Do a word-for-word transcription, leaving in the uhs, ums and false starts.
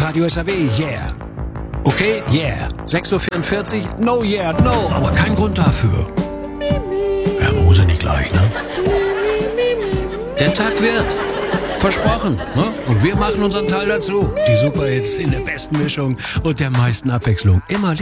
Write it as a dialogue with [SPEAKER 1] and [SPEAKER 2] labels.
[SPEAKER 1] Radio S R W, yeah. Okay, yeah. sechs Uhr vierundvierzig, no yeah, no, aber kein Grund dafür. Ja, man muss ja nicht gleich, ne? Der Tag wird. Versprochen, ne? Und wir machen unseren Teil dazu. Die Superhits in der besten Mischung und der meisten Abwechslung. Immer